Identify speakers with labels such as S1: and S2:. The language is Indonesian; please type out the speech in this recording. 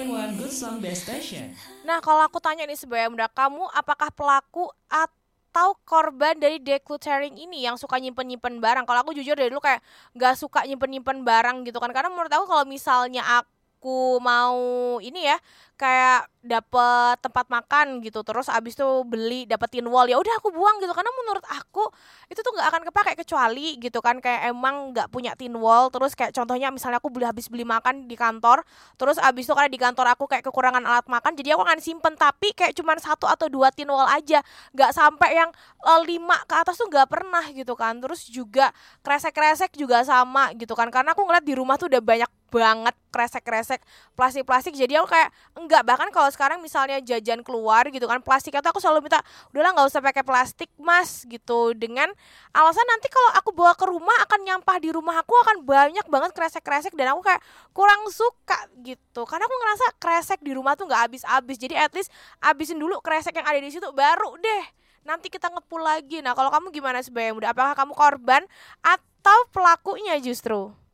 S1: 9one Good Song Best Station.
S2: Nah, kalau aku tanya nih Sebaya Muda, kamu apakah pelaku atau korban dari decluttering ini yang suka nyimpen-nyimpen barang? Kalau aku jujur dari dulu kayak gak suka nyimpen-nyimpen barang gitu kan. Karena menurut aku kalau misalnya aku mau ini ya, kayak dapet tempat makan gitu, terus abis itu beli dapetin wall, ya udah aku buang gitu. Karena menurut aku itu tuh nggak akan kepake, kecuali gitu kan kayak emang nggak punya tin wall. Terus kayak contohnya misalnya aku habis beli makan di kantor, terus abis itu karena di kantor aku kayak kekurangan alat makan, jadi aku akan simpen, tapi kayak cuman 1 atau 2 tin wall aja, nggak sampai yang 5 ke atas tuh nggak pernah gitu kan. Terus juga kresek-kresek juga sama gitu kan, karena aku ngeliat di rumah tuh udah banyak banget kresek-kresek plastik-plastik, jadi aku kayak enggak. Bahkan kalau sekarang misalnya jajan keluar gitu kan, plastiknya tuh aku selalu minta udahlah nggak usah pakai plastik mas gitu, dengan alasan nanti kalau aku bawa ke rumah akan nyampah di rumah aku akan banyak banget kresek-kresek, dan aku kayak kurang suka gitu. Karena aku ngerasa kresek di rumah tuh nggak habis-habis, jadi at least habisin dulu kresek yang ada di situ, baru deh nanti kita ngepul lagi. Nah, kalau kamu gimana Sebaya Muda, apakah kamu korban atau pelakunya justru?